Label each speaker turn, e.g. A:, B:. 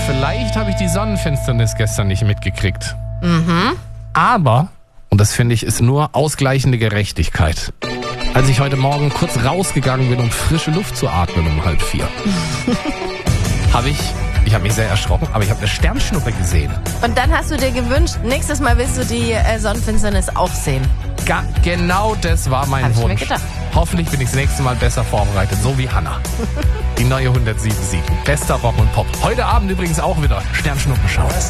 A: vielleicht habe ich die Sonnenfinsternis gestern nicht mitgekriegt.
B: Mhm.
A: Aber, und das finde ich, ist nur ausgleichende Gerechtigkeit. Als ich heute Morgen kurz rausgegangen bin, um frische Luft zu atmen um 3:30, ich habe mich sehr erschrocken, aber ich habe eine Sternschnuppe gesehen.
B: Und dann hast du dir gewünscht, nächstes Mal willst du die Sonnenfinsternis auch sehen.
A: Genau das war mein
B: Hab ich mir
A: Wunsch.
B: gedacht.
A: Hoffentlich bin ich das nächste Mal besser vorbereitet, so wie Hannah. Die neue 107.7. Bester Rock und Pop. Heute Abend übrigens auch wieder Sternschnuppenschau.